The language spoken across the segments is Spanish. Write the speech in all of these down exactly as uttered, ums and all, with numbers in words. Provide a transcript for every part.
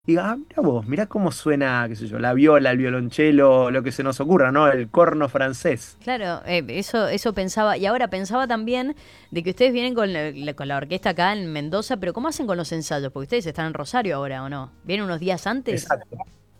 y diga, ah, mirá vos, mirá cómo suena, qué sé yo, la viola, el violonchelo, lo que se nos ocurra, ¿no? El corno francés. Claro, eh, eso, eso pensaba. Y ahora pensaba también de que ustedes vienen con la, la- con la orquesta acá en Mendoza, pero ¿cómo hacen con los ensayos? Porque ustedes están en Rosario ahora, ¿o no? ¿Vienen unos días antes? Exacto.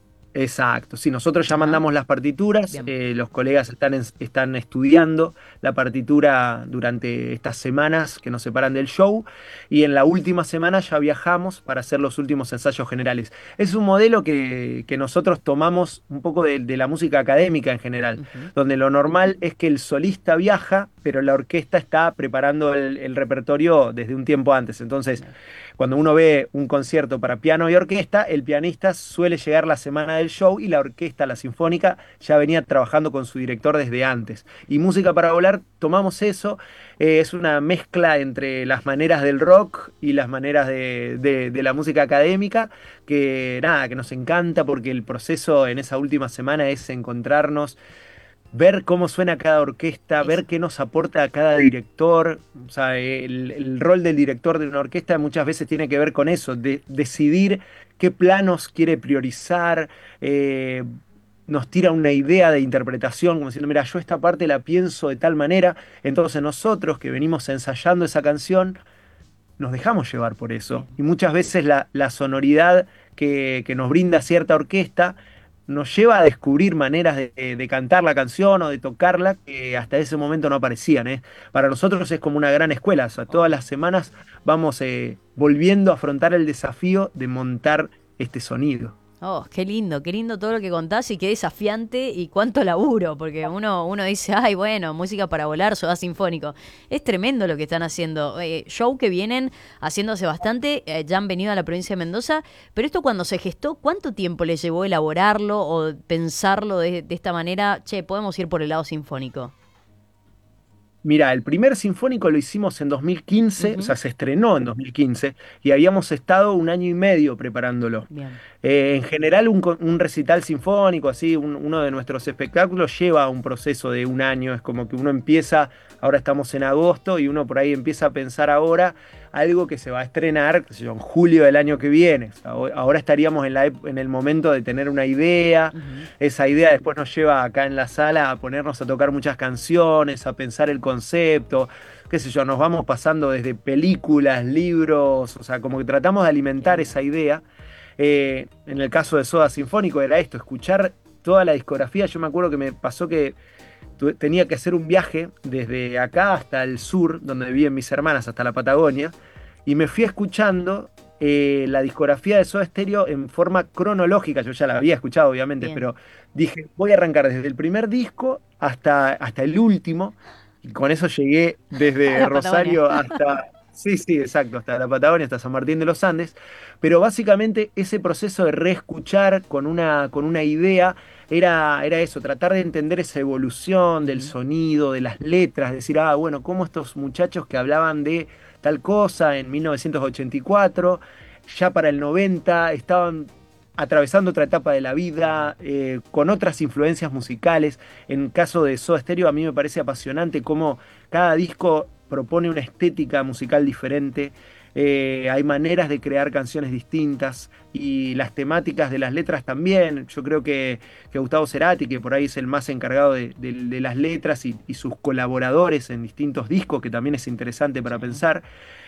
Exacto, sí, nosotros ya Ajá, mandamos las partituras, bien. eh, los colegas están, en- están estudiando la partitura durante estas semanas que nos separan del show y en la última semana ya viajamos para hacer los últimos ensayos generales. Es un modelo que, que nosotros tomamos un poco de, de la música académica en general, Ujú. donde lo normal es que el solista viaja, pero la orquesta está preparando el, el repertorio desde un tiempo antes. Entonces, Bien. cuando uno ve un concierto para piano y orquesta, el pianista suele llegar la semana del show y la orquesta, la sinfónica, ya venía trabajando con su director desde antes. Y Música para Volar, tomamos eso, eh, es una mezcla entre las maneras del rock y las maneras de, de- de la música académica, que nada, que nos encanta porque el proceso en esa última semana es encontrarnos, ver cómo suena cada orquesta, Es- ver qué nos aporta cada director. O sea, el, el rol del director de una orquesta muchas veces tiene que ver con eso, de decidir qué planos quiere priorizar. eh, Nos tira una idea de interpretación, como diciendo, mira, yo esta parte la pienso de tal manera, entonces nosotros que venimos ensayando esa canción, nos dejamos llevar por eso. bien. Y muchas veces la, la sonoridad que, que nos brinda cierta orquesta nos lleva a descubrir maneras de, de- de cantar la canción o de tocarla que hasta ese momento no aparecían, ¿eh? Para nosotros es como una gran escuela. O sea, todas Obvio. las semanas vamos eh, volviendo a afrontar el desafío de montar este sonido. Oh, qué lindo, qué lindo todo lo que contás y qué desafiante y cuánto laburo, porque uno, uno dice, ay, bueno, música para volar, soda sinfónico. Es tremendo lo que están haciendo. Eh, show que vienen haciendo hace bastante, eh, ya han venido a la provincia de Mendoza, pero esto cuando se gestó, ¿cuánto tiempo les llevó elaborarlo o pensarlo de, de esta manera? Che, podemos ir por el lado sinfónico. Mira, el primer sinfónico lo hicimos en dos mil quince, o Ujú. sea, se estrenó en dos mil quince y habíamos estado un año y medio preparándolo. Bien. Eh, en general, un, co- un recital sinfónico, así, un- uno de nuestros espectáculos lleva un proceso de un año. Es como que uno empieza, ahora estamos en agosto, y uno por ahí empieza a pensar ahora algo que se va a estrenar, qué sé yo, en julio del año que viene. O sea, ho- ahora estaríamos en la, ep- en el momento de tener una idea. Ujú. Esa idea después nos lleva acá en la sala a ponernos a tocar muchas canciones, a pensar el concepto. Qué sé yo, nos vamos pasando desde películas, libros, o sea, como que tratamos de Qué alimentar lindo. esa idea. Eh, en el caso de Soda Sinfónico era esto, escuchar toda la discografía. Yo me acuerdo que me pasó que tu- tenía que hacer un viaje desde acá hasta el sur, donde viven mis hermanas, hasta la Patagonia, y me fui escuchando eh, la discografía de Soda Stereo en forma cronológica. Yo ya la había escuchado, obviamente, Bien. pero dije, voy a arrancar desde el primer disco hasta, hasta el último, y con eso llegué A desde la Patagonia. Rosario hasta... Sí, sí, exacto, hasta la Patagonia, hasta San Martín de los Andes. Pero básicamente ese proceso de reescuchar con una, con una idea era, era eso, tratar de entender esa evolución del Ujú. sonido, de las letras, decir, ah, bueno, cómo estos muchachos que hablaban de tal cosa en mil novecientos ochenta y cuatro, ya para el noventa estaban atravesando otra etapa de la vida, eh, con otras influencias musicales. En caso de Soda Stereo, a mí me parece apasionante cómo cada disco propone una estética musical diferente. Eh, hay maneras de crear canciones distintas y las temáticas de las letras también. Yo creo que, que Gustavo Cerati, que por ahí es el más encargado de, de- de las letras y, y sus colaboradores en distintos discos, que también es interesante para Sí. pensar,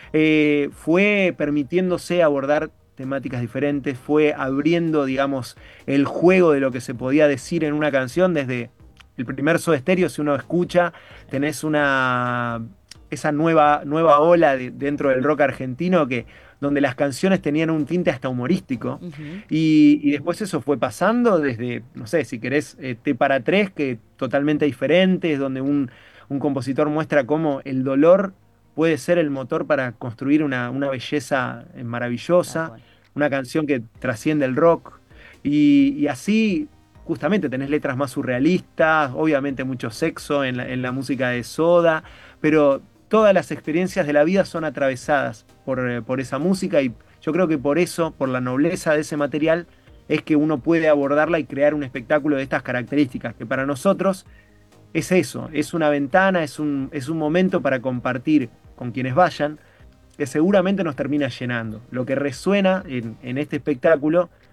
eh, fue permitiéndose abordar temáticas diferentes, fue abriendo, digamos, el juego de lo que se podía decir en una canción desde el primer Soda Stereo. Si uno escucha, tenés una esa nueva, nueva ola de- dentro del rock argentino que donde las canciones tenían un tinte hasta humorístico. Ujú. Y, y después eso fue pasando desde, no sé, si querés, eh, T para tres, que totalmente diferentes, donde un, un compositor muestra cómo el dolor puede ser el motor para construir una, una belleza eh, Tal maravillosa, cual. una canción que trasciende el rock. Y, y así, justamente, tenés letras más surrealistas, obviamente mucho sexo en la, en la música de Soda, pero todas las experiencias de la vida son atravesadas por, eh, por esa música, y yo creo que por eso, por la nobleza de ese material, es que uno puede abordarla y crear un espectáculo de estas características, que para nosotros es eso, es una ventana, es un, es un momento para compartir con quienes vayan, que seguramente nos termina llenando. Lo que resuena en, en este espectáculo